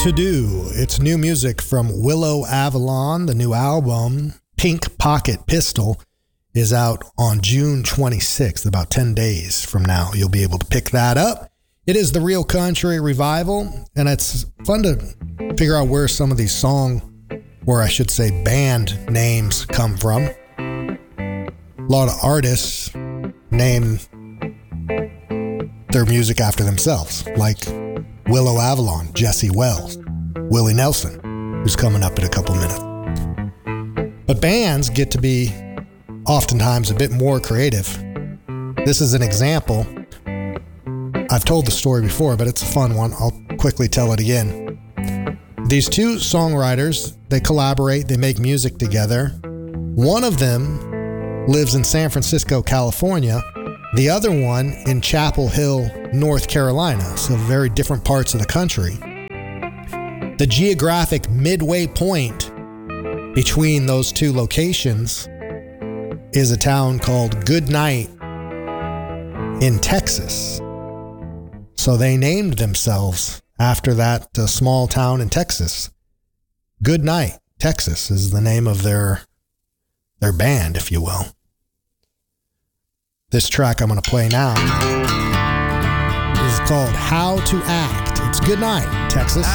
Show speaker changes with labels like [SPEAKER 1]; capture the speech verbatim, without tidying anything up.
[SPEAKER 1] To Do. It's new music from Willow Avalon. The new album, Pink Pocket Pistol, is out on June twenty-sixth, about ten days from now. You'll be able to pick that up. It is the Real Country Revival, and it's fun to figure out where some of these song, or I should say band names come from. A lot of artists name their music after themselves, like Willow Avalon, Jesse Wells, Willie Nelson, who's coming up in a couple minutes. But bands get to be oftentimes a bit more creative. This is an example. I've told the story before, but it's a fun one. I'll quickly tell it again. These two songwriters, they collaborate, they make music together. One of them lives in San Francisco, California. The other one in Chapel Hill, North Carolina, so very different parts of the country. The geographic midway point between those two locations is a town called Goodnight in Texas. So they named themselves after that uh, small town in Texas. Goodnight, Texas is the name of their their band, if you will. This track I'm going to play now is called How to Act. It's Goodnight, Texas.